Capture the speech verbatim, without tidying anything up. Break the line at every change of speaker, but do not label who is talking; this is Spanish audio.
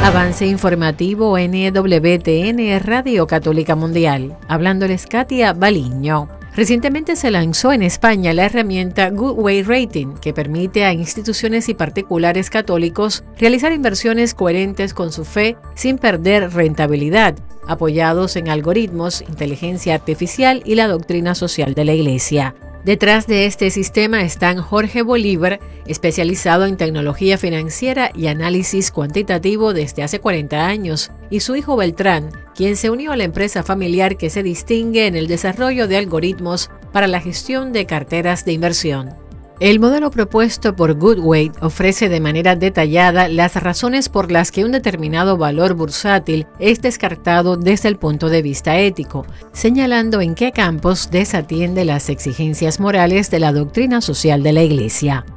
Avance informativo N W T N Radio Católica Mundial. Hablándoles Katia Baliño. Recientemente se lanzó en España la herramienta Good Way Rating, que permite a instituciones y particulares católicos realizar inversiones coherentes con su fe sin perder rentabilidad, apoyados en algoritmos, inteligencia artificial y la doctrina social de la Iglesia. Detrás de este sistema están Jorge Bolívar, especializado en tecnología financiera y análisis cuantitativo desde hace cuarenta años, y su hijo Beltrán, quien se unió a la empresa familiar que se distingue en el desarrollo de algoritmos para la gestión de carteras de inversión. El modelo propuesto por Goodway ofrece de manera detallada las razones por las que un determinado valor bursátil es descartado desde el punto de vista ético, señalando en qué campos desatiende las exigencias morales de la doctrina social de la Iglesia.